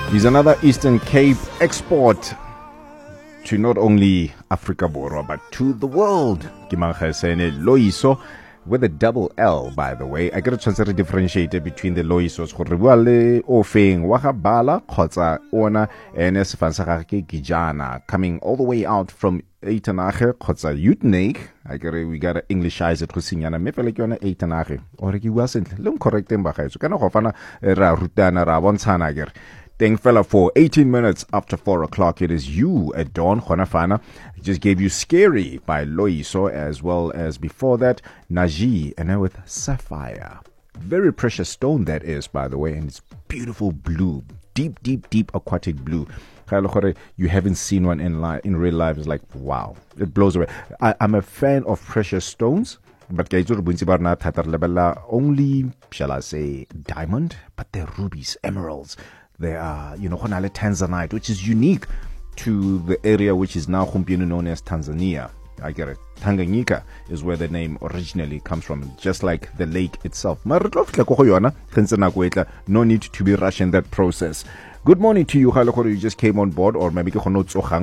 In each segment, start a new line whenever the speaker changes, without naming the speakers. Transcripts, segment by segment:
He's another Eastern Cape export to not only Africa but to the world. Kimangkhasene Loyiso with a double L, by the way. I get a chance to differentiate between the Loyisos. Gore ofeng wa ga bala khotsa ona ene sefansa ga ke Gijana, coming all the way out from Eitenage khotsa Utenake. I get we got to Englishize it go senyana me fela ke yona Eitenage. Ore ke bua sentle le correcteng ba gaetso kana go fana ra rutana ra bontshana gere. Thank fella for 18 minutes after 4 o'clock. It is you at dawn. Khonafana just gave you Scary by Loyiso, as well as before that Naji, and then with Sapphire. Very precious stone that is, by the way, and it's beautiful blue, deep aquatic blue. You haven't seen one in real life. It's like, wow, it blows away. I'm a fan of precious stones, but only, shall I say, diamond, but they're rubies, emeralds. They are, Tanzanite, which is unique to the area which is now known as Tanzania. I get it. Tanganyika is where the name originally comes from, just like the lake itself. No need to be rushing that process. Good morning to you, you just came on board, or maybe you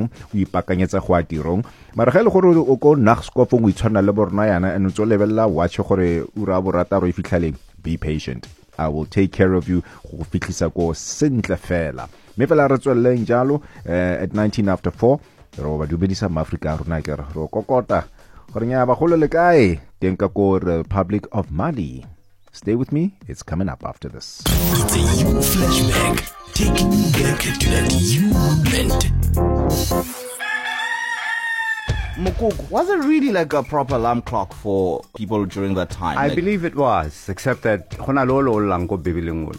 be patient. I will take care of you. At 19 after 4. Republic of Mali. Stay with me. It's coming up after this.
It's a you flashback. Taking you back to that you moment.
Mukuk, was it really like a proper alarm clock for people during that time?
I believe it was, except that